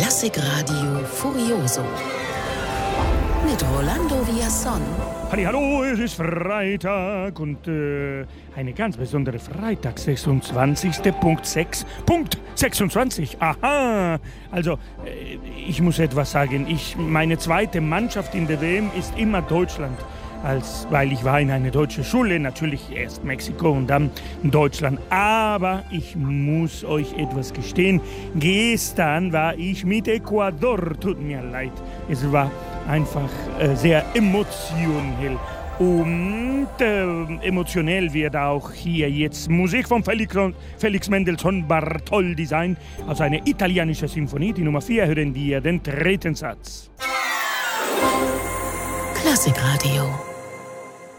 Klassikradio Furioso mit Rolando Villazón. Hallo, es ist Freitag und eine ganz besondere Freitag, 26.6.26. Aha, also ich muss etwas sagen. Meine zweite Mannschaft in der WM ist immer Deutschland. Weil ich war in einer deutschen Schule, natürlich erst Mexiko und dann Deutschland. Aber ich muss euch etwas gestehen. Gestern war ich mit Ecuador. Tut mir leid. Es war einfach sehr emotionell. Und emotionell wird auch hier jetzt Musik von Felix Mendelssohn Bartholdy sein. Aus einer italienischen Sinfonie. Die Nummer 4 hören wir den dritten Satz. Klassikradio.